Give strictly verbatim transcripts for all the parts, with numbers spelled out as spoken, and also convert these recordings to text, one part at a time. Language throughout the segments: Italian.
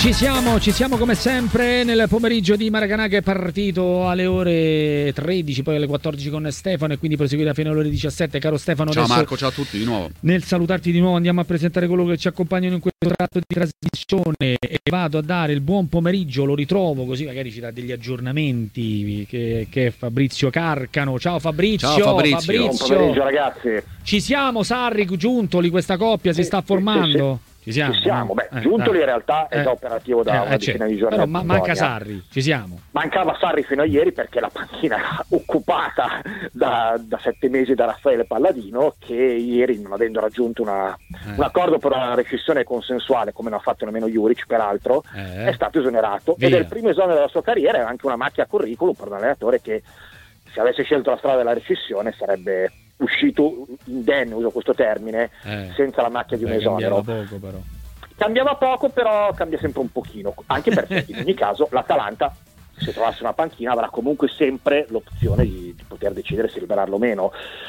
Ci siamo, ci siamo come sempre nel pomeriggio di Maracanã, che è partito alle ore tredici, poi alle quattordici con Stefano e quindi proseguirà fino alle ore diciassette. Caro Stefano, ciao adesso, Marco, ciao a tutti di nuovo. Nel salutarti di nuovo andiamo a presentare coloro che ci accompagnano in questo tratto di trasmissione e vado a dare il buon pomeriggio, lo ritrovo così magari ci dà degli aggiornamenti, che, che è Fabrizio Carcano. Ciao Fabrizio. Ciao Fabrizio. Fabrizio. Buon pomeriggio ragazzi. Ci siamo, Sarri, Giuntoli, questa coppia si Sì, sta sì, formando? sì, sì. Ci siamo, ci siamo. No? Beh, eh, Giuntoli eh, in realtà è eh, già operativo da eh, una eh, decina certo. di giorni. Però ma, manca Bologna. Sarri, ci siamo. Mancava Sarri fino a ieri perché la panchina era occupata da, da sette mesi da Raffaele Palladino, che ieri, non avendo raggiunto una, eh. un accordo per una rescissione consensuale, come non ha fatto nemmeno Juric peraltro, Eh. è stato esonerato. Via. Ed è il primo esonero della sua carriera, è anche una macchia a curriculum per un allenatore che, se avesse scelto la strada della rescissione, sarebbe uscito indenne, uso questo termine, Eh. senza la macchia di un Beh, esonero. cambiava poco però. Cambiava poco, però cambia sempre un pochino, anche perché in ogni caso l'Atalanta, se trovasse una panchina, avrà comunque sempre l'opzione di, di poter decidere se liberarlo o meno.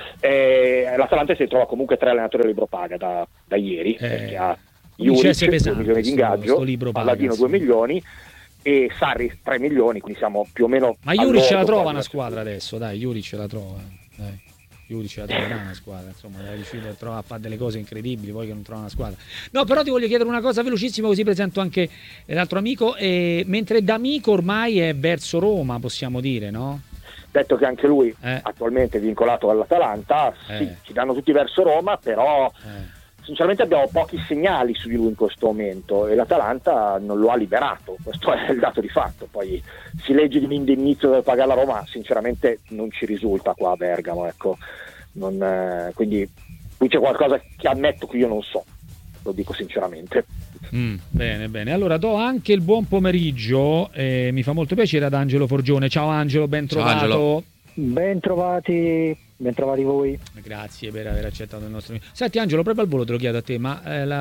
Eh, L'Atalanta si trova comunque tre allenatori a libro paga da, da ieri, Eh, perché ha Juric Juric due milioni di ingaggio, Palladino due milioni e Sarri tre milioni, quindi siamo più o meno. Ma Juric ce la trova una squadra adesso, dai, Juric ce la trova, dai. Juric ce la troverà una squadra, insomma, è riuscito a, trovare, a fare delle cose incredibili, poi che non trova una squadra. No, però ti voglio chiedere una cosa velocissima, così presento anche l'altro amico, eh, mentre D'Amico ormai è verso Roma, possiamo dire, no? Detto che anche lui Eh. attualmente è vincolato all'Atalanta, sì, Eh. ci danno tutti verso Roma, però Eh. sinceramente abbiamo pochi segnali su di lui in questo momento e l'Atalanta non lo ha liberato, questo è il dato di fatto. Poi si legge di un indennizzo da pagare la Roma, sinceramente non ci risulta qua a Bergamo, ecco. Non, eh, quindi qui c'è qualcosa che ammetto che io non so, lo dico sinceramente. Mm, bene, bene. Allora do anche il buon pomeriggio, eh, mi fa molto piacere, ad Angelo Forgione. Ciao Angelo, ben trovato. Ciao, Angelo. Ben trovati, ben trovati voi. Grazie per aver accettato il nostro. Senti Angelo, proprio al volo te lo chiedo a te, ma eh, la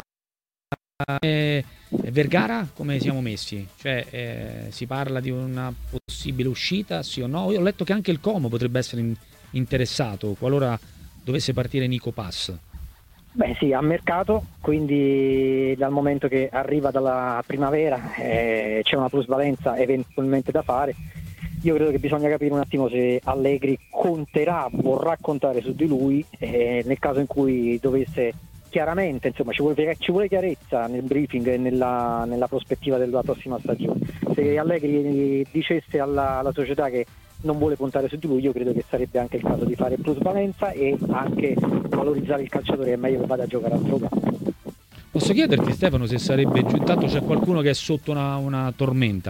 eh, Vergara come siamo messi? Cioè eh, si parla di una possibile uscita, sì o no? Io ho letto che anche il Como potrebbe essere in- interessato qualora dovesse partire Nico Pass. Beh sì, a mercato, quindi dal momento che arriva dalla primavera eh, c'è una plusvalenza eventualmente da fare. Io credo che bisogna capire un attimo se Allegri conterà, vorrà contare su di lui, eh, nel caso in cui dovesse chiaramente, insomma, ci vuole, ci vuole chiarezza nel briefing e nella, nella prospettiva della prossima stagione. Se Allegri dicesse alla, alla società che non vuole puntare su di lui, io credo che sarebbe anche il caso di fare plusvalenza e anche valorizzare il calciatore, che è meglio che vada a giocare altrove. Posso chiederti Stefano se sarebbe giusto, intanto c'è qualcuno che è sotto una, una tormenta,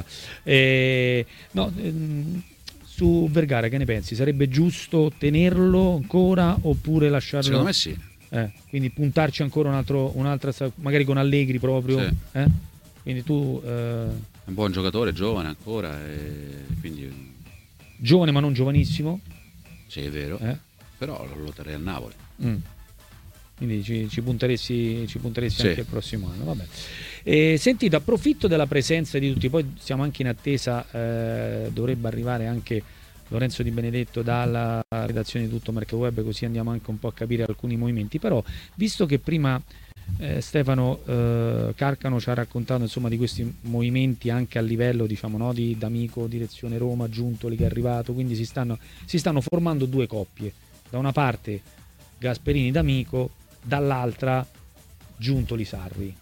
eh, no, ehm, su Vergara che ne pensi? Sarebbe giusto tenerlo ancora oppure lasciarlo? Secondo me sì. Eh, quindi puntarci ancora un altro, un'altra, magari con Allegri proprio, Sì. eh? Quindi tu eh, È un buon giocatore, giovane ancora, e quindi giovane ma non giovanissimo, sì, è vero, eh? però lo terrei al Napoli. Mm. Quindi ci, ci punteresti, ci punteresti Sì. anche il prossimo anno. Vabbè. E, sentite, approfitto della presenza di tutti, poi siamo anche in attesa, eh, dovrebbe arrivare anche Lorenzo Di Benedetto dalla redazione di Tutto Mercato Web, così andiamo anche un po' a capire alcuni movimenti. Però visto che prima eh, Stefano eh, Carcano ci ha raccontato insomma di questi movimenti anche a livello, diciamo, no, di D'Amico, direzione Roma, Giuntoli che è arrivato, quindi si stanno, si stanno formando due coppie, da una parte Gasperini D'Amico, dall'altra Giuntoli Sarri,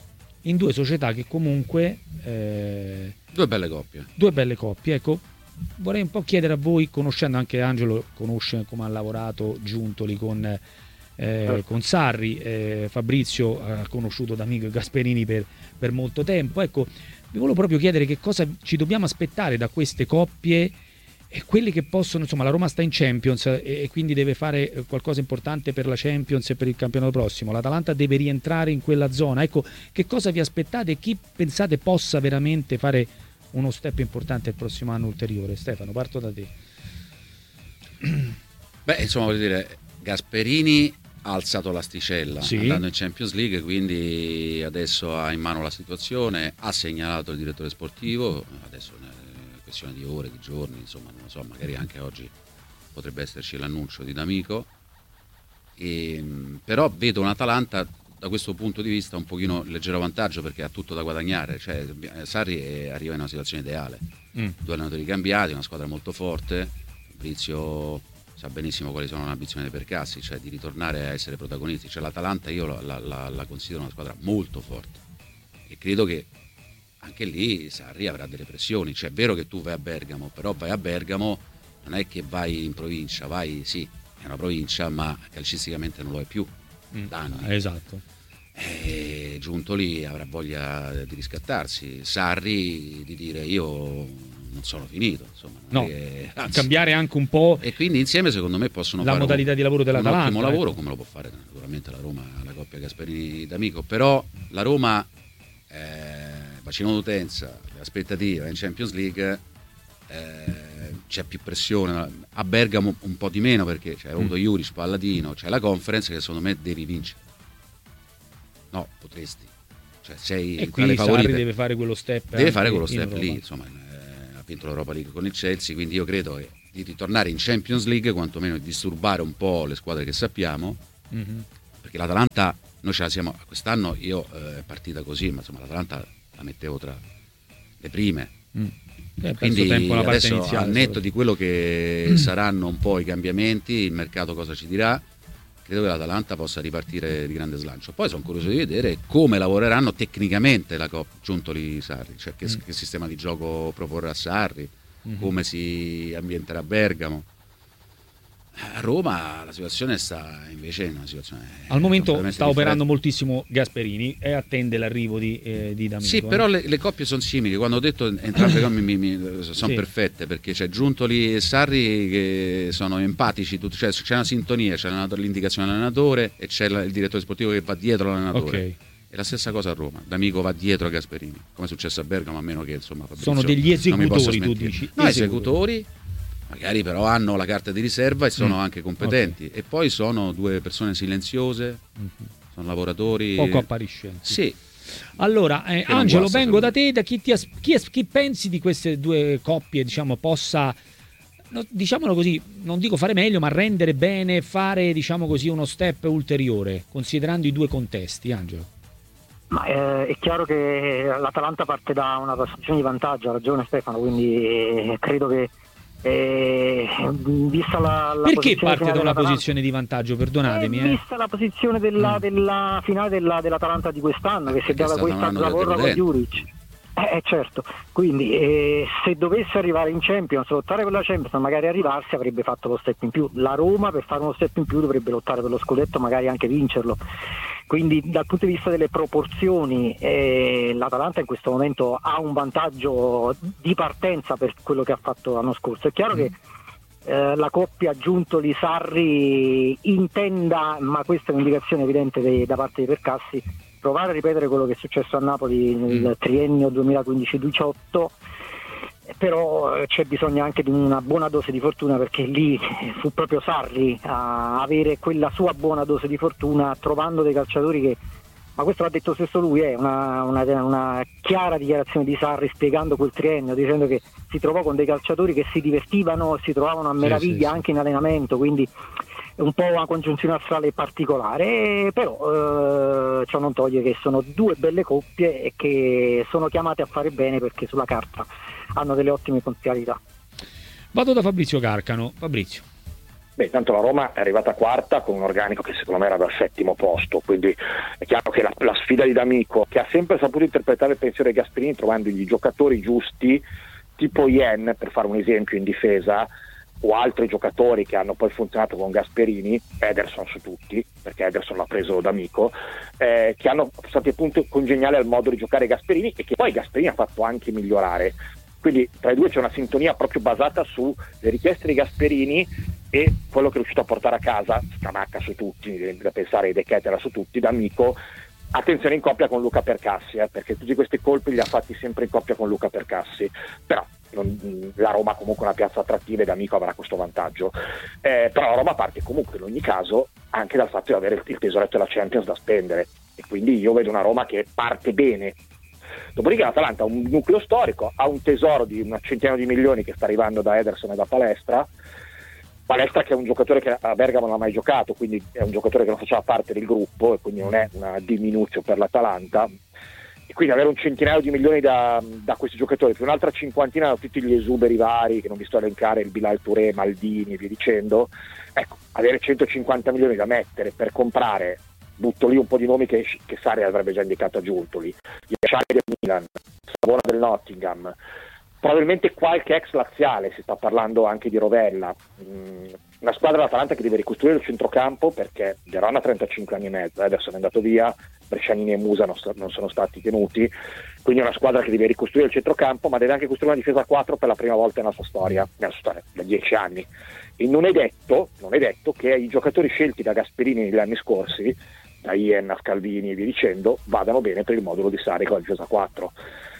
in due società che comunque eh, Due belle coppie. due belle coppie. Ecco, vorrei un po' chiedere a voi, conoscendo anche Angelo, conosce come ha lavorato Giuntoli con, eh, con Sarri, eh, Fabrizio ha conosciuto D'Amico e Gasperini per, per molto tempo. Ecco, vi volevo proprio chiedere che cosa ci dobbiamo aspettare da queste coppie e quelli che possono, insomma, la Roma sta in Champions e, e quindi deve fare qualcosa importante per la Champions e per il campionato prossimo. L'Atalanta deve rientrare in quella zona. Ecco, che cosa vi aspettate e chi pensate possa veramente fare uno step importante il prossimo anno ulteriore? Stefano, parto da te. Beh, insomma, voglio dire, Gasperini ha alzato l'asticella, Sì. andando in Champions League, quindi adesso ha in mano la situazione, ha segnalato il direttore sportivo, adesso è questione di ore, di giorni, insomma, non lo so, magari anche oggi potrebbe esserci l'annuncio di D'Amico, e, però vedo un Atalanta da questo punto di vista un pochino leggero vantaggio perché ha tutto da guadagnare, cioè Sarri è, arriva in una situazione ideale, mm. due allenatori cambiati, una squadra molto forte. Fabrizio sa benissimo quali sono le ambizioni dei Percassi, cioè di ritornare a essere protagonisti, cioè l'Atalanta io la, la, la considero una squadra molto forte e credo che anche lì Sarri avrà delle pressioni, cioè è vero che tu vai a Bergamo, però vai a Bergamo non è che vai in provincia, vai sì, è una provincia ma calcisticamente non lo è più da anni. Mm, esatto. E Giuntoli avrà voglia di riscattarsi, Sarri di dire io non sono finito, insomma, no, che, anzi, cambiare anche un po' e quindi insieme secondo me possono la fare modalità un, di lavoro dell'Atalanta, un ottimo lavoro, ecco. come lo può fare naturalmente la Roma, la coppia Gasperini d'Amico, però la Roma eh, bacino d'utenza, le aspettative in Champions League, eh, c'è più pressione, a Bergamo un po' di meno perché c'è avuto mm. Juric, Palladino, c'è la Conference che secondo me devi vincere. No, potresti. Cioè sei e tra le qui favorite. Sarri deve fare quello step. Deve fare quello step lì, insomma, eh, ha vinto l'Europa League con il Chelsea, quindi io credo che di ritornare in Champions League, quantomeno disturbare un po' le squadre che sappiamo, mm-hmm. perché l'Atalanta, noi ce la siamo, quest'anno io eh, è partita così, ma insomma l'Atalanta la mettevo tra le prime. Mm. Eh, quindi tempo la parte adesso iniziale, al netto di quello che mm. saranno un po' i cambiamenti, il mercato cosa ci dirà, credo che l'Atalanta possa ripartire di grande slancio. Poi sono curioso di vedere come lavoreranno tecnicamente la Coppa Giuntoli-Sarri, cioè che, mm. che sistema di gioco proporrà Sarri, mm-hmm. come si ambienterà Bergamo. A Roma la situazione sta invece in una situazione al momento sta differente. Operando moltissimo Gasperini e attende l'arrivo di, eh, di D'Amico. Sì, eh. però le, le coppie sono simili. Quando ho detto entrambe le mi, mi, sono sì. perfette, perché c'è Giuntoli e Sarri che sono empatici, cioè c'è una sintonia, c'è l'indicazione dell'allenatore e c'è il direttore sportivo che va dietro l'allenatore. Okay. E la stessa cosa a Roma, D'Amico va dietro a Gasperini, come è successo a Bergamo, a meno che insomma Fabrizio sono degli esecutori, tu dici? No, esecutori. Magari però hanno la carta di riserva e sono mm. anche competenti, okay. e poi sono due persone silenziose, mm-hmm. sono lavoratori poco appariscenti. Sì. Allora, eh, Angelo, guasta, vengo da te, da chi, ti as- chi, es- chi pensi di queste due coppie, diciamo, possa, no, diciamolo così, non dico fare meglio, ma rendere bene, fare, diciamo così, uno step ulteriore, considerando i due contesti, Angelo? Ma eh, è chiaro che l'Atalanta parte da una posizione di vantaggio, ha ragione Stefano, quindi eh, credo che Eh, vista la, la perché parte da una posizione di vantaggio, perdonatemi eh, eh. vista la posizione della, mm. della finale della, dell'Atalanta di quest'anno, che si è data questa zavorra con Juric, eh, certo, quindi eh, se dovesse arrivare in Champions, lottare per la Champions, magari arrivarsi, avrebbe fatto lo step in più. La Roma per fare uno step in più dovrebbe lottare per lo scudetto, magari anche vincerlo. Quindi dal punto di vista delle proporzioni eh, l'Atalanta in questo momento ha un vantaggio di partenza per quello che ha fatto l'anno scorso. È chiaro mm. che eh, la coppia Giuntoli-Sarri intenda, ma questa è un'indicazione evidente de- da parte dei Percassi, provare a ripetere quello che è successo a Napoli nel mm. triennio duemilaquindici diciotto, però c'è bisogno anche di una buona dose di fortuna, perché lì fu proprio Sarri a avere quella sua buona dose di fortuna, trovando dei calciatori che, ma questo l'ha detto stesso lui, è una, una, una chiara dichiarazione di Sarri spiegando quel triennio, dicendo che si trovò con dei calciatori che si divertivano, si trovavano a meraviglia sì, sì, anche in allenamento, quindi un po' una congiunzione astrale particolare, però eh, ciò non toglie che sono due belle coppie e che sono chiamate a fare bene, perché sulla carta hanno delle ottime potenzialità. Vado da Fabrizio Carcano. Fabrizio. Beh, intanto la Roma è arrivata quarta con un organico che secondo me era dal settimo posto, quindi è chiaro che la, la sfida di D'Amico, che ha sempre saputo interpretare il pensiero di Gasperini trovandogli i giocatori giusti, tipo Ien per fare un esempio in difesa, o altri giocatori che hanno poi funzionato con Gasperini, Ederson su tutti, perché Ederson l'ha preso D'Amico, eh, che hanno stati appunto congeniali al modo di giocare Gasperini e che poi Gasperini ha fatto anche migliorare. Quindi tra i due c'è una sintonia proprio basata sulle richieste di Gasperini e quello che è riuscito a portare a casa, Scamacca su tutti, da pensare ai De Ketelaere su tutti, D'Amico. Attenzione in coppia con Luca Percassi, eh, perché tutti questi colpi li ha fatti sempre in coppia con Luca Percassi, però non, la Roma comunque è una piazza attrattiva e D'Amico avrà questo vantaggio, eh, però la Roma parte comunque in ogni caso anche dal fatto di avere il tesoretto della Champions da spendere, e quindi io vedo una Roma che parte bene. Dopodiché l'Atalanta ha un nucleo storico, ha un tesoro di una centinaia di milioni che sta arrivando da Ederson e da Palestra, Palestra che è un giocatore che a Bergamo non ha mai giocato, quindi è un giocatore che non faceva parte del gruppo e quindi non è una diminuzione per l'Atalanta, e quindi avere un centinaio di milioni da, da questi giocatori più un'altra cinquantina da tutti gli esuberi vari che non vi sto a elencare, il Bilal Touré, Maldini e via dicendo, ecco, avere centocinquanta milioni da mettere per comprare, butto lì un po' di nomi che, che Sarri avrebbe già indicato a Giuntoli, Yashari del Milan, Savona del Nottingham, probabilmente qualche ex laziale, si sta parlando anche di Rovella, mm, una squadra dell'Atalanta che deve ricostruire il centrocampo perché Verona ha trentacinque anni e mezzo, eh, adesso è andato via, Brescianini e Musa non, st- non sono stati tenuti, quindi è una squadra che deve ricostruire il centrocampo, ma deve anche costruire una difesa a quattro per la prima volta nella sua storia, nella sua storia da dieci anni, e non è detto, non è detto che i giocatori scelti da Gasperini negli anni scorsi, da Ian a Scalvini e via dicendo, vadano bene per il modulo di Sarri con la difesa a quattro.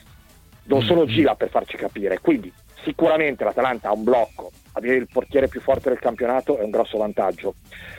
Non sono Gila per farci capire, quindi sicuramente l'Atalanta ha un blocco, avere il portiere più forte del campionato è un grosso vantaggio,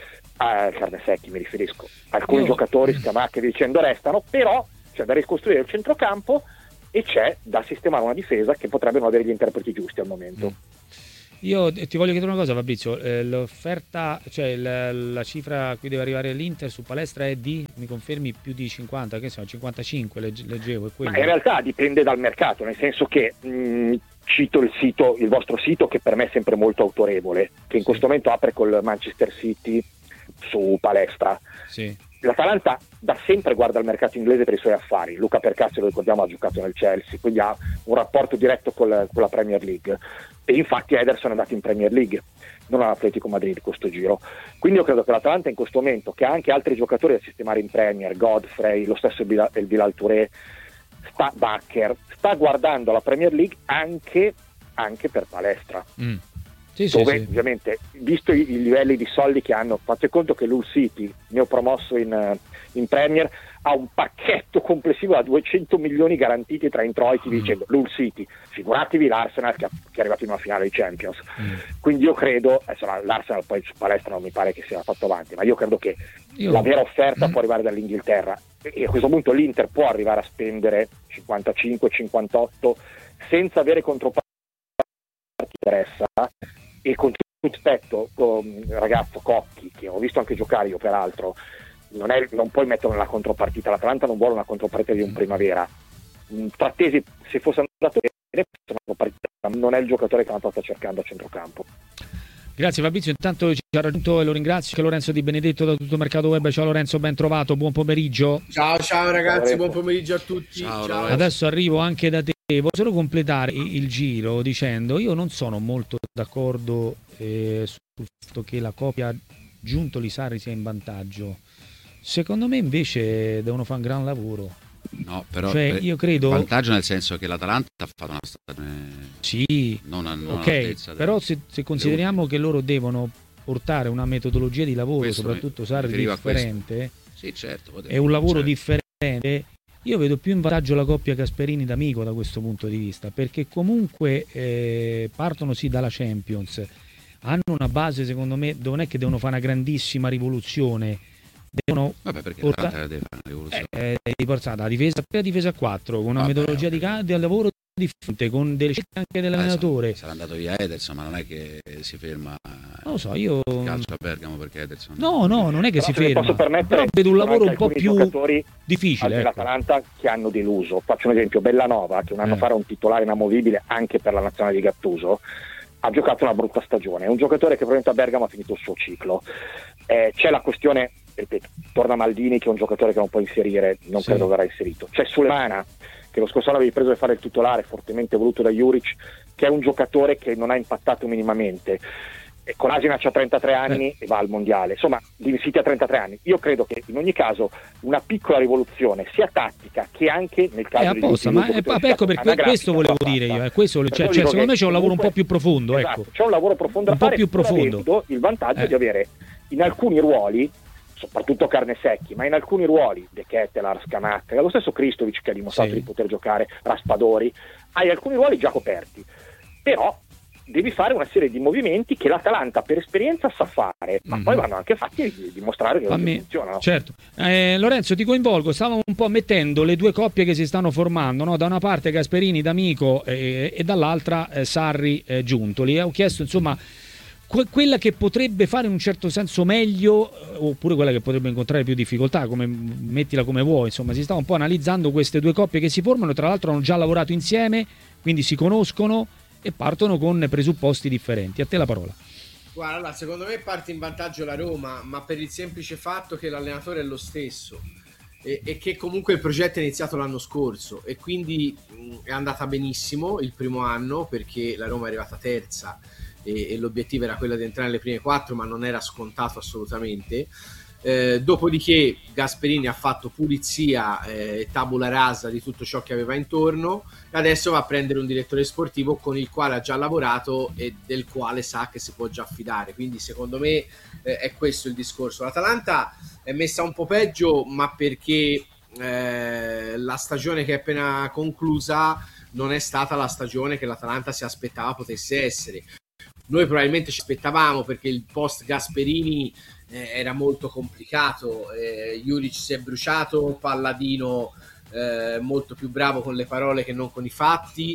a Carnesecchi mi riferisco, alcuni Io... giocatori Scamacca e dicendo restano, però c'è da ricostruire il centrocampo e c'è da sistemare una difesa che potrebbe non avere gli interpreti giusti al momento. Mm. Io ti voglio chiedere una cosa, Fabrizio, eh, l'offerta, cioè la, la cifra a cui deve arrivare l'Inter su Palestra è di, mi confermi, più di cinquanta, che sono cinquantacinque, legge, leggevo. È Ma in realtà dipende dal mercato, nel senso che mh, cito il sito, il vostro sito, che per me è sempre molto autorevole, che in sì. questo momento apre col Manchester City su Palestra. Sì. L'Atalanta da sempre guarda il mercato inglese per i suoi affari. Luca Percassi, lo ricordiamo, ha giocato nel Chelsea, quindi ha un rapporto diretto col, con la Premier League, e infatti Ederson è andato in Premier League, non all'Atletico Madrid questo giro. Quindi io credo che l'Atalanta in questo momento, che ha anche altri giocatori da sistemare in Premier, Godfrey, lo stesso Bilal, il Bilal Touré, sta, Bakker, sta guardando la Premier League anche, anche per Palestra. Mm. Sì, dove sì, ovviamente, visto i, i livelli di soldi che hanno, fate conto che l'Hull City, neopromosso in, in Premier, ha un pacchetto complessivo da duecento milioni garantiti tra introiti, mm. dicendo l'Hull City, figuratevi l'Arsenal che, che è arrivato in una finale di Champions. Mm. Quindi io credo, adesso l'Arsenal poi su Palestra non mi pare che sia fatto avanti, ma io credo che io... la vera offerta mm. può arrivare dall'Inghilterra, e a questo punto l'Inter può arrivare a spendere cinquantacinque cinquantotto senza avere controparti interessa, e con tutto rispetto, con ragazzo Cocchi, che ho visto anche giocare io peraltro, non, è, non puoi metterlo nella contropartita, l'Atalanta non vuole una contropartita di un Primavera. Frattesi, se fosse andato bene, non è il giocatore che l'Atalanta sta cercando a centrocampo. Grazie Fabrizio, intanto ci ha raggiunto e lo ringrazio che Lorenzo Di Benedetto da Tutto Mercato Web. Ciao Lorenzo, ben trovato, buon pomeriggio. Ciao ciao ragazzi, ciao, buon pomeriggio a tutti. Ciao, ciao. Adesso arrivo anche da te, voglio solo completare il giro dicendo io non sono molto d'accordo eh, sul fatto che la coppia Giuntoli-Sarri sia in vantaggio. Secondo me invece devono fare un gran lavoro. No, però cioè, io credo vantaggio nel senso che l'Atalanta ha fatto una stagione sì, non, a, non ok, però se, se consideriamo che loro devono portare una metodologia di lavoro, questo soprattutto Sarri, differente, sì, certo, è un lavoro certo. differente, io vedo più in vantaggio la coppia Gasperini d'Amico da questo punto di vista, perché comunque eh, partono sì dalla Champions, hanno una base, secondo me, non è che devono fare una grandissima rivoluzione, devono vabbè perché portare, deve fare una rivoluzione eh, eh, portare la difesa la difesa a quattro con una vabbè, metodologia vabbè. di, di lavoro differente, con delle scelte anche dell'allenatore. Adesso, sarà andato via Ederson, ma non è che si ferma, non lo so, io calcio a Bergamo perché Ederson no no non è che però si ferma, posso permettere, però vedo un lavoro un po' più difficile dell'Atalanta ecco. che hanno deluso. Faccio un esempio: Bellanova, che un anno eh. fa era un titolare inamovibile anche per la nazionale di Gattuso, ha giocato una brutta stagione, è un giocatore che probabilmente a Bergamo ha finito il suo ciclo. Eh, c'è la questione, ripeto, torna Maldini che è un giocatore che non può inserire, non sì. credo verrà inserito. C'è Sulemana, che lo scorso anno avevi preso per fare il titolare, fortemente voluto da Juric, che è un giocatore che non ha impattato minimamente. E Kolasinac ha trentatré anni eh. e va al mondiale, insomma City ha trentatré anni. Io credo che in ogni caso una piccola rivoluzione sia tattica che anche nel caso è apposta, di ma è, ecco per que- questo volevo dire io eh, questo, cioè, cioè, secondo me c'è un lavoro un po' più profondo, esatto, ecco. c'è un lavoro profondo un da po' fare, più profondo. Il vantaggio eh. di avere in alcuni ruoli, soprattutto Carnesecchi, ma in alcuni ruoli De Ketelaar, Scamacca, lo stesso Kristovic che ha dimostrato sì. di poter giocare, Raspadori, hai alcuni ruoli già coperti, però devi fare una serie di movimenti che l'Atalanta per esperienza sa fare, ma mm-hmm. poi vanno anche fatti di dimostrare che Fammi, funzionano. Certo. Eh, Lorenzo, ti coinvolgo, stavo un po' mettendo le due coppie che si stanno formando, no? Da una parte Gasperini d'Amico eh, e dall'altra eh, Sarri eh, Giuntoli. Eh, ho chiesto insomma que- quella che potrebbe fare in un certo senso meglio, oppure quella che potrebbe incontrare più difficoltà, come mettila come vuoi. Insomma, si sta un po' analizzando queste due coppie che si formano, tra l'altro hanno già lavorato insieme, quindi si conoscono e partono con presupposti differenti. A te la parola. Guarda, allora, secondo me parte in vantaggio la Roma, ma per il semplice fatto che l'allenatore è lo stesso e, e che comunque il progetto è iniziato l'anno scorso e quindi mh, è andata benissimo il primo anno, perché la Roma è arrivata terza e, e l'obiettivo era quello di entrare nelle prime quattro, ma non era scontato assolutamente. Eh, dopodiché Gasperini ha fatto pulizia e eh, tabula rasa di tutto ciò che aveva intorno e adesso va a prendere un direttore sportivo con il quale ha già lavorato e del quale sa che si può già affidare, quindi secondo me eh, è questo il discorso. L'Atalanta è messa un po' peggio, ma perché eh, la stagione che è appena conclusa non è stata la stagione che l'Atalanta si aspettava potesse essere. Noi probabilmente ci aspettavamo, perché il post Gasperini eh, era molto complicato, eh, Juric si è bruciato, Palladino eh, molto più bravo con le parole che non con i fatti,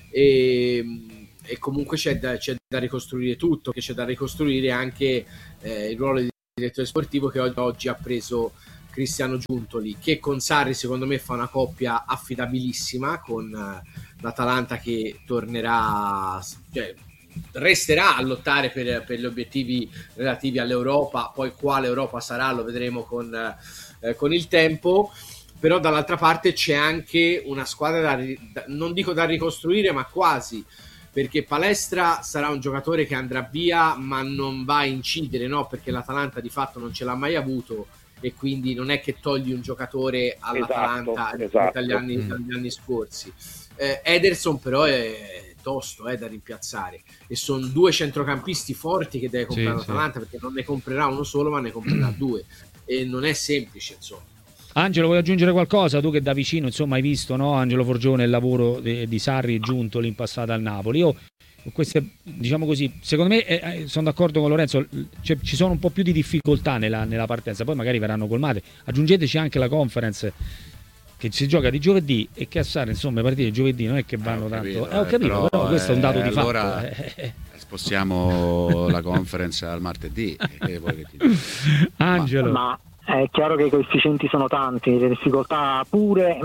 e, e comunque c'è da, c'è da ricostruire tutto, che c'è da ricostruire anche eh, il ruolo di direttore sportivo che oggi ha preso Cristiano Giuntoli, che con Sarri secondo me fa una coppia affidabilissima, con eh, l'Atalanta che tornerà, cioè, resterà a lottare per, per gli obiettivi relativi all'Europa. Poi quale Europa sarà lo vedremo con, eh, con il tempo, però dall'altra parte c'è anche una squadra da, da, non dico da ricostruire, ma quasi, perché Palestra sarà un giocatore che andrà via ma non va a incidere, no? Perché l'Atalanta di fatto non ce l'ha mai avuto e quindi non è che togli un giocatore all'Atalanta esatto, esatto. Dagli, anni, mm. dagli anni scorsi. eh, Ederson però è tosto eh, da rimpiazzare, e sono due centrocampisti forti che deve comprare sì, l'Atalanta, sì. Perché non ne comprerà uno solo ma ne comprerà due, e non è semplice, insomma. Angelo, vuoi aggiungere qualcosa? Tu che da vicino insomma hai visto, no, Angelo Forgione, il lavoro di, di Sarri giunto lì in passato al Napoli. Io queste, diciamo così, secondo me eh, sono d'accordo con Lorenzo, cioè, ci sono un po' più di difficoltà nella, nella partenza, poi magari verranno colmate. Aggiungeteci anche la Conference che si gioca di giovedì e che a Sarri, insomma, le partite di giovedì non è che vanno eh, capito, tanto. Eh, ho capito, però, però questo è un dato eh, di allora fatto. Eh. Spostiamo la Conference al martedì. E poi che ti... Angelo. Ma... È chiaro che i coefficienti sono tanti, le difficoltà pure,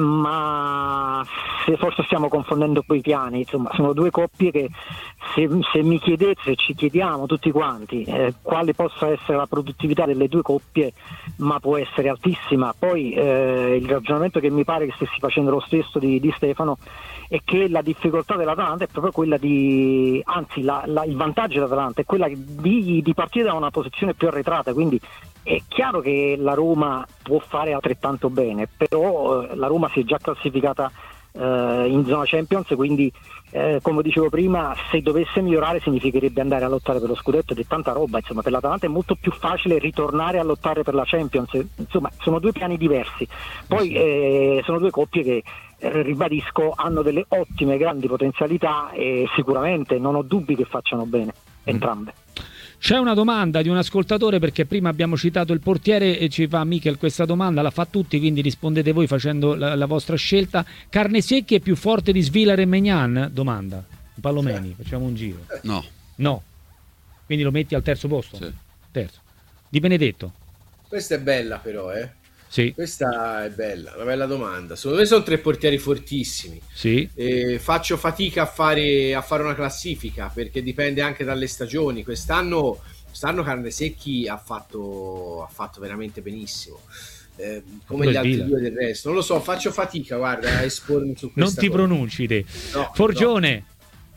ma forse stiamo confondendo poi i piani. Insomma, sono due coppie che se, se mi chiedete, se ci chiediamo tutti quanti eh, quale possa essere la produttività delle due coppie, ma può essere altissima. Poi eh, il ragionamento che mi pare che stessi facendo lo stesso di, di Stefano è che la difficoltà dell'Atalanta è proprio quella di, anzi la, la, il vantaggio dell'Atalanta è quella di, di partire da una posizione più arretrata, quindi è chiaro che la Roma può fare altrettanto bene, però eh, la Roma si è già classificata eh, in zona Champions, quindi eh, come dicevo prima, se dovesse migliorare significherebbe andare a lottare per lo scudetto, ed è tanta roba. Insomma, per l'Atalanta è molto più facile ritornare a lottare per la Champions. Insomma, sono due piani diversi. Poi eh, sono due coppie che eh, ribadisco, hanno delle ottime grandi potenzialità e sicuramente non ho dubbi che facciano bene entrambe. C'è una domanda di un ascoltatore, perché prima abbiamo citato il portiere e ci fa Michel questa domanda, la fa tutti, quindi rispondete voi facendo la, la vostra scelta. Carnesecchi è più forte di Svilar e Maignan? Domanda. Palomeni, facciamo un giro. No. No. Quindi lo metti al terzo posto? Sì. Terzo. Di Benedetto. Questa è bella però, eh. Sì. Questa è bella, una bella domanda. Secondo me sono tre portieri fortissimi. Sì. E faccio fatica a fare, a fare una classifica, perché dipende anche dalle stagioni. Quest'anno, quest'anno Carnesecchi ha fatto, ha fatto veramente benissimo, eh, come Pure gli altri Svilar. due del resto. Non lo so, faccio fatica, guarda, a espormi su questa Non ti cosa. pronunci te. No, Forgione. no.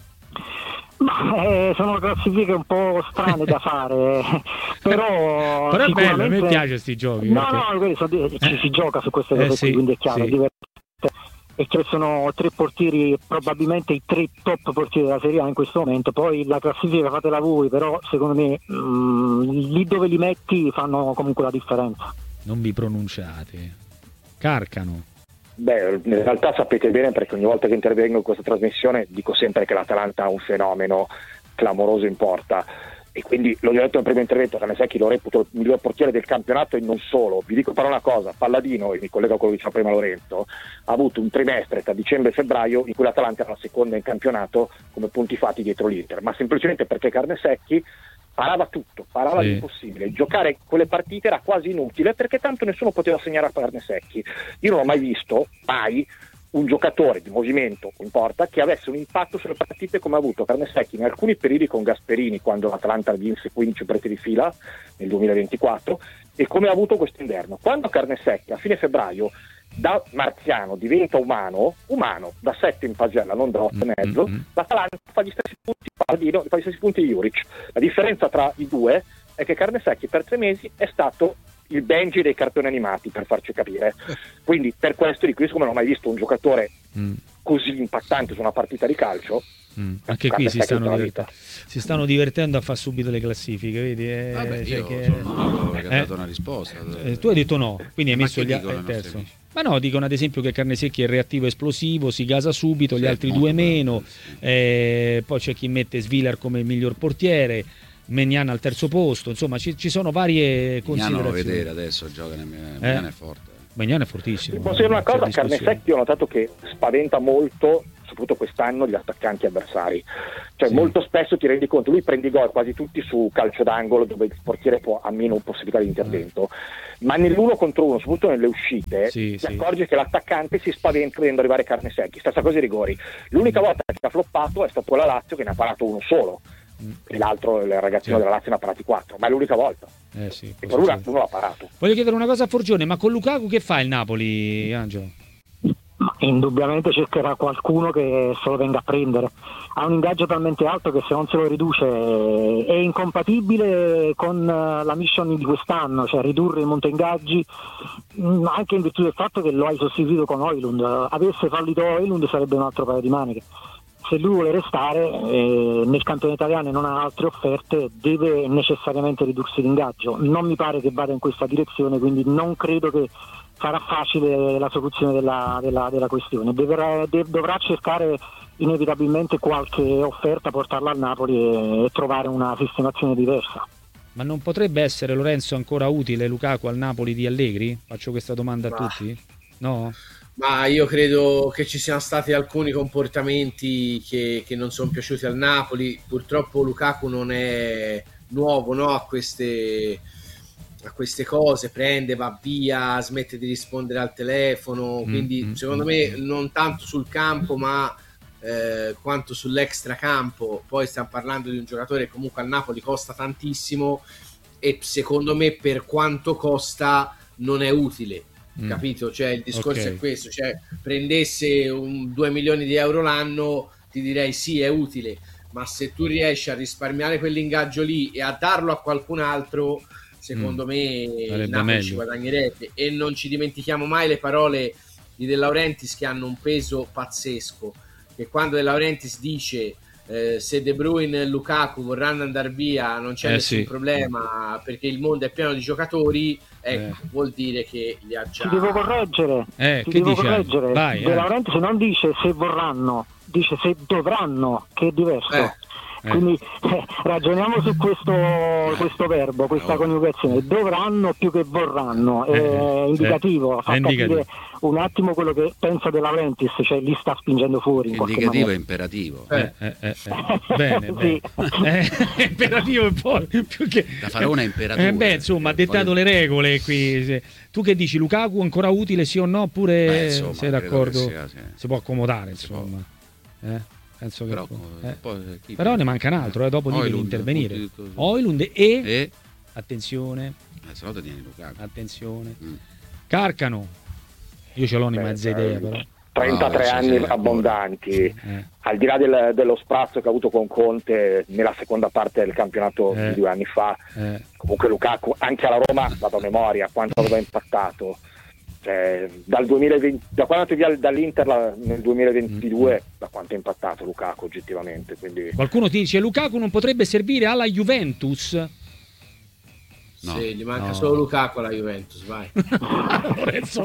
Ma eh, sono classifiche un po' strane da fare, però però è sicuramente... bello, a me piace sti giochi. No, perché... no, quelli sono... ci eh. si gioca su queste Eh, cose sì, qui, quindi è chiaro, sì. è divertente. E che sono tre portieri, probabilmente i tre top portieri della Serie A in questo momento. Poi la classifica fatela voi, però secondo me mh, lì dove li metti fanno comunque la differenza. Non vi pronunciate. Carcano. Beh, in realtà sapete bene, perché ogni volta che intervengo in questa trasmissione dico sempre che l'Atalanta ha un fenomeno clamoroso in porta, e quindi l'ho detto nel primo intervento, Carnesecchi lo reputo il miglior portiere del campionato, e non solo. Vi dico però una cosa: Palladino, e mi collego a quello che diceva prima Lorenzo, ha avuto un trimestre tra dicembre e febbraio in cui l'Atalanta era la seconda in campionato come punti fatti dietro l'Inter, ma semplicemente perché Carnesecchi parava tutto, parava sì. l'impossibile. Giocare quelle partite era quasi inutile perché tanto nessuno poteva segnare a Carnesecchi. Io non ho mai visto, mai, un giocatore di movimento, non importa, che avesse un impatto sulle partite come ha avuto Carnesecchi in alcuni periodi con Gasperini, quando l'Atalanta vinse quindici partite di fila nel duemilaventiquattro, e come ha avuto quest'inverno. Quando Carnesecchi a fine febbraio da marziano diventa umano, umano da sette in pagella, non da otto e mezzo, mm-hmm. l'Atalanta fa gli stessi punti Paladino, fa gli stessi punti di Juric. La differenza tra i due è che Carnesecchi per tre mesi è stato il Benji dei cartoni animati, per farci capire. Quindi per questo di qui, siccome non ho mai visto un giocatore mm. così impattante su una partita di calcio, mm. anche qui si stanno, divert- si stanno divertendo a fare subito le classifiche, vedi? Eh, Vabbè, cioè io che... sono che ha eh? dato una risposta. Eh, tu hai detto no, quindi hai Ma messo gli altri terzo. Ma no, dicono ad esempio che Carnesecchi è reattivo esplosivo, si gasa subito, sì, gli altri due meno, eh, poi c'è chi mette Svilar come il miglior portiere, Maignan al terzo posto, insomma ci, ci sono varie considerazioni. Maignan vedere adesso gioca, Maignan eh? è forte. Maignan è fortissimo. Posso dire una cosa, Carnesecchi ho notato che spaventa molto, soprattutto quest'anno, gli attaccanti avversari. Cioè sì. molto spesso ti rendi conto, lui prende i gol quasi tutti su calcio d'angolo dove il portiere può, ha meno possibilità di intervento, mm. ma nell'uno contro uno, soprattutto nelle uscite, sì, ti sì. accorgi che l'attaccante si spaventa vedendo arrivare Carnesecchi. Stessa cosa ai rigori. L'unica volta che ha floppato è stato la Lazio, che ne ha parato uno solo. E l'altro, il ragazzino sì. della Lazio, ne ha parati quattro, ma è l'unica volta. Eh sì, e per ora uno l'ha parato. Voglio chiedere una cosa a Forgione, ma con Lukaku che fa il Napoli, Angelo? Ma indubbiamente cercherà qualcuno che se lo venga a prendere. Ha un ingaggio talmente alto che se non se lo riduce è incompatibile con la mission di quest'anno, cioè ridurre il monte ingaggi, anche in virtù del fatto che lo hai sostituito con Højlund. Avesse fallito Højlund sarebbe un altro paio di maniche. Se lui vuole restare eh, nel campione italiano e non ha altre offerte, deve necessariamente ridursi l'ingaggio. Non mi pare che vada in questa direzione, quindi non credo che sarà facile la soluzione della, della, della questione. Dovrà, de, dovrà cercare inevitabilmente qualche offerta, portarla al Napoli e, e trovare una sistemazione diversa. Ma non potrebbe essere, Lorenzo, ancora utile Lukaku al Napoli di Allegri? Faccio questa domanda a Ma... tutti? No? Ma io credo che ci siano stati alcuni comportamenti che, che non sono piaciuti al Napoli. Purtroppo Lukaku non è nuovo, no, a queste a queste cose, prende, va via, smette di rispondere al telefono, quindi mm, secondo mm, me non tanto sul campo ma eh, quanto sull'extracampo. Poi stiamo parlando di un giocatore che comunque al Napoli costa tantissimo e secondo me per quanto costa non è utile. Mm. Capito? Cioè il discorso okay. è questo, cioè prendesse un due milioni di euro l'anno ti direi sì, è utile, ma se tu riesci a risparmiare quell'ingaggio lì e a darlo a qualcun altro, secondo mm. me il Napoli ci guadagnerebbe. E non ci dimentichiamo mai le parole di De Laurentiis, che hanno un peso pazzesco, che quando De Laurentiis dice Eh, se De Bruyne e Lukaku vorranno andare via non c'è eh, nessun sì. problema perché il mondo è pieno di giocatori, ecco, eh. vuol dire che li ha già. Ti devo correggere, eh, ti che devo dice? correggere. Vai, De eh. Laurentiis non dice se vorranno, dice se dovranno, che è diverso. Eh. Quindi eh, ragioniamo su questo, questo verbo, questa coniugazione. Dovranno più che vorranno, è eh, indicativo, eh, fa è capire indicativo. Un attimo quello che pensa De Laurentiis, cioè li sta spingendo fuori. In indicativo e imperativo. Eh, eh, eh, eh. Bene, bene. Eh, imperativo e poi più che da Farona è imperativo. Eh, beh, insomma, ha dettato le regole qui. Tu che dici, Lukaku ancora utile sì o no? Oppure beh, insomma, sei d'accordo? Sia, sì. Si può accomodare, insomma. Eh? Penso però, che, eh. poi, chi però ne manca un altro, eh, dopo devi intervenire. Højlund e, e attenzione, eh, se no te tieni Lukaku. Attenzione, mm. Carcano, io ce l'ho in mezza idea, però trentatré no, anni sì, abbondanti, eh. al di là del, dello sprazzo che ha avuto con Conte nella seconda parte del campionato eh. di due anni fa, eh. comunque Lukaku anche alla Roma, vado a memoria quanto aveva impattato. Cioè, dal duemilaventi, da quando è via dall'Inter la, nel duemilaventidue, mm. da quanto è impattato Lukaku oggettivamente. Quindi... Qualcuno ti dice Lukaku non potrebbe servire alla Juventus? No. Sì, gli manca no. solo Lukaku alla Juventus, vai. Lorenzo,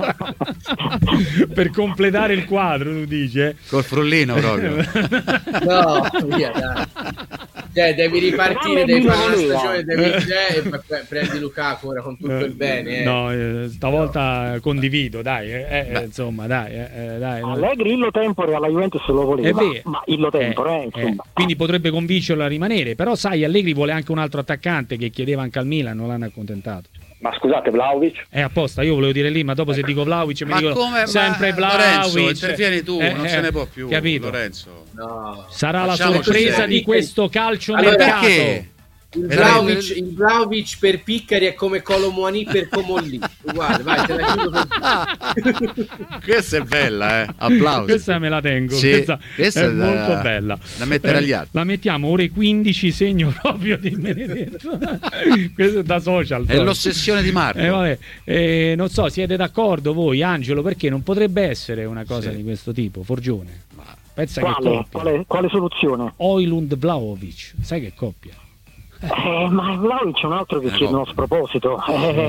per completare il quadro, tu dici, eh? Col frullino proprio. No, via, dai. Cioè, devi ripartire, Però devi non fare una voleva. stagione devi, eh, e poi prendi Lukaku ora con tutto il bene. Eh. No, eh, stavolta condivido, dai, eh, eh, insomma, dai, eh, eh, dai. Allegri illo tempore alla Juventus lo È voleva, vero. ma illo tempore, eh, Eh, insomma. eh, quindi potrebbe convincerlo a rimanere, però sai, Allegri vuole anche un altro attaccante che chiedeva anche al Milan, non l'hanno accontentato. Ma scusate, Vlahovic? È apposta, io volevo dire lì, ma dopo se dico Vlahovic mi Ma dicono come? sempre Ma, Lorenzo, Vlahovic. intervieni tu, Eh, non eh, se ne può più, capito? Lorenzo. No. Sarà la Facciamoci sorpresa seri. di questo calcio Allora, mercato. perché? Il Era- Vlahovic, il Vlahovic per Piccari è come Colomouani per Comolli. Uguale, vai, te la chiudo per... Questa è bella, eh. Applausi. Questa me la tengo, Sì, questa, questa è è da- molto bella. da mettere agli Eh, altri. La mettiamo ore quindici, segno proprio di Benedetto. Questo è da social. È proprio. l'ossessione di Marco. Eh, vabbè. Eh, non so, siete d'accordo voi, Angelo? Perché non potrebbe essere una cosa Sì. di questo tipo, Forgione? Ma- Pensa che Quale, coppia. quale, quale soluzione? Oilund Vlahovic, sai che coppia? Eh, ma Vlahovic è un altro che Eh, chiede no. uno sproposito.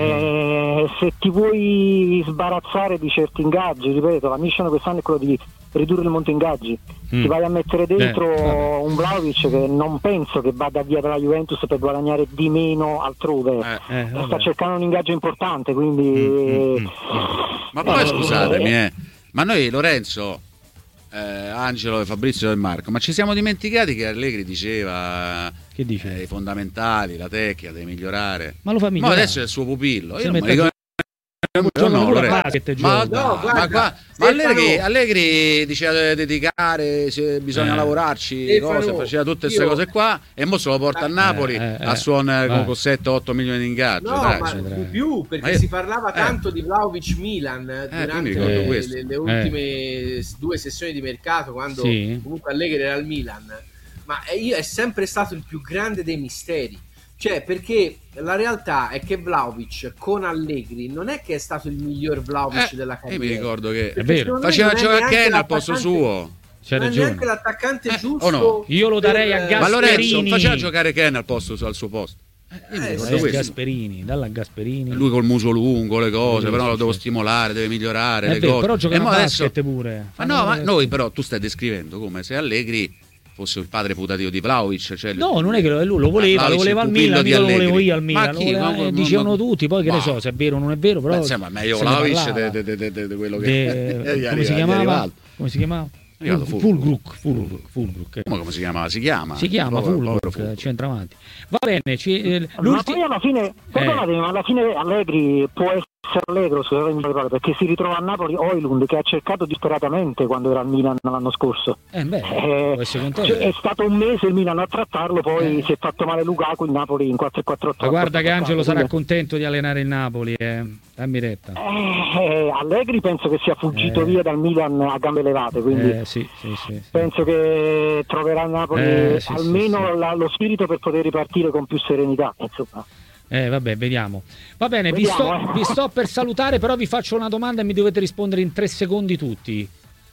Eh, se ti vuoi sbarazzare di certi ingaggi, ripeto, la mission quest'anno è quella di ridurre il monte ingaggi. Mm. Ti vai a mettere dentro Eh, vabbè. un Vlahovic che non penso che vada via dalla Juventus per guadagnare di meno altrove. Eh. Eh, Sta vabbè. cercando un ingaggio importante, quindi Mm, mm, mm. Ma poi Eh, scusatemi, eh. eh. Ma noi Lorenzo, eh, Angelo e Fabrizio e Marco, ma ci siamo dimenticati che Allegri diceva Che dice? eh, i fondamentali, la tecnica deve migliorare. Ma lo fa Ma migliorare. adesso è il suo pupillo. Si Io non mi mette a ricordo. Gioca No, pure a Lorenzo. basket, ma, gioca. No, ma, guarda, qua- ma Stefano- Allegri, Allegri diceva di dedicare, se bisogna Eh. lavorarci, Stefano, cose, faceva tutte queste io- cose qua e mo se lo porta a Napoli Eh, eh, a suonare vai. con sette otto milioni di ingaggio. No, dai, ma cioè. di più, perché Ma io- si parlava eh. tanto di Vlahovic Milan io durante mi ricordo le, questo. le- le ultime due sessioni di mercato, quando Sì. comunque Allegri era al Milan. Ma è, io- è sempre stato il più grande dei misteri. Cioè, perché la realtà è che Vlahovic con Allegri non è che è stato il miglior Vlahovic Eh, della io carriera. mi ricordo che È vero. secondo me faceva non è giocare neanche Ken al posto l'attaccante- suo. C'è non è ragione. neanche l'attaccante Eh, giusto. o no? Io lo darei a per- Gas- Ma Lorenzo Gasperini. faceva giocare Ken al, posto, al suo posto. Eh, io mi Eh, ricordo sì, Eh, questo. Gasperini, dalla Gasperini. Lui col muso lungo, le cose, Sì, però sì, lo devo sì. stimolare, deve migliorare È le vero, cose. però gioca E a mo basket adesso... pure. Ma no, ma noi però tu stai descrivendo come se Allegri fosse il padre putativo di Vlahovic. Cioè No, non è che lui lo voleva, lo Vlahovic, voleva al il pupillo Milan, di mica lo volevo Allegri. io al Milan. Ma lo chi? voleva- Ma- eh, ma- dicevano ma- tutti, poi che ne ma- so se è vero o non è vero, però Beh, insomma, meglio se ne Vlahovic parlava. de, de, de, de, de quello che De- gli come arriva- si gli chiamava? arriva- Come si chiamava? È arrivato Fulgruk, Fulgruk, Fulgruk. Come, come si chiama? Si chiama? Si chiama Povero- povero Fulgruk, Fulgruk. centravanti. Va bene, ci, eh, ma l'ultimo poi alla fine, perdonatemi, ma alla fine Allegri può essere allegro, scusatemi le parole, perché si ritrova a Napoli Oilund che ha cercato disperatamente quando era al Milan l'anno scorso. eh, beh, Eh, può essere contento. cioè, è stato un mese il Milan a trattarlo, poi Eh. si è fatto male Lukaku in Napoli in quattro quattro otto. Ma guarda che Angelo sarà Quindi- contento di allenare il Napoli, eh. Dammi retta. Eh, Allegri penso che sia fuggito Eh. via dal Milan a gambe levate, quindi Eh, sì, sì, sì, sì. penso che troverà a Napoli Eh, sì, almeno sì, sì. la- lo spirito per poter ripartire con più serenità. Insomma. Eh, vabbè, vediamo. Va bene, vi Vediamo, sto, eh. vi sto per salutare, però vi faccio una domanda e mi dovete rispondere in tre secondi tutti.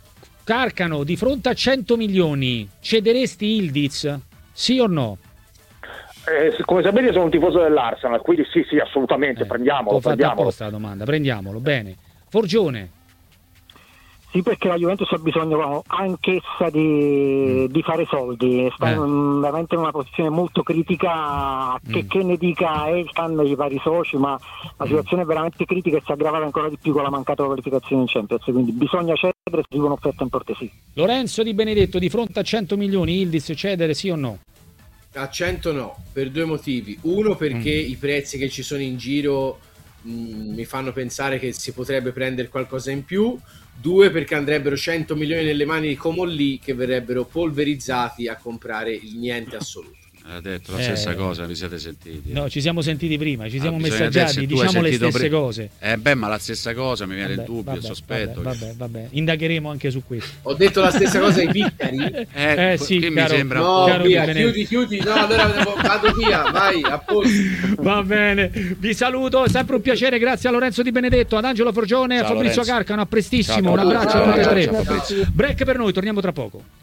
Carcano, di fronte a cento milioni, cederesti Ildiz? Sì o no? Eh, come sapete sono un tifoso dell'Arsenal, quindi sì, sì, assolutamente, Eh, prendiamolo, Ho fatto prendiamolo. apposta la domanda, prendiamolo, bene. Forgione, Sì, perché la Juventus ha bisogno anch'essa di, di fare soldi, sta Eh. in- veramente in una posizione molto critica, che, Mm. che ne dica Elkan e i vari soci, ma la situazione è veramente critica e si è aggravata ancora di più con la mancata qualificazione in Champions, quindi bisogna cedere, si un'offerta in porte sì. Lorenzo Di Benedetto, di fronte a cento milioni, Ildiz cedere sì o no? A cento no, per due motivi. Uno, perché Mm. i prezzi che ci sono in giro mh, mi fanno pensare che si potrebbe prendere qualcosa in più. Due, perché andrebbero cento milioni nelle mani di Comolli, che verrebbero polverizzati a comprare il niente assoluto. Ha detto la Eh. stessa cosa, vi siete sentiti. No, ci siamo sentiti prima, ci siamo Ah, bisogna messaggiati, vedere se tu hai diciamo le sentito stesse pri- cose. Eh beh, ma la stessa cosa mi viene il Vabbè, dubbio, vabbè, il sospetto. Vabbè, vabbè, vabbè. Indagheremo anche su questo. Ho detto la stessa cosa ai Piccari? Eh, sì, qui mi caro- sembra un No, Caro via, Di Benedetto. chiudi, chiudi. No, allora vado via, vai, a posto. Va bene, vi saluto, è sempre un piacere, grazie a Lorenzo Di Benedetto, ad Angelo Forgione e a Ciao, Fabrizio Lorenzo. Carcano, a prestissimo, Ciao, un abbraccio ciao, a tutti e ciao, tre. ciao, Fabrizio. Break per noi, torniamo tra poco.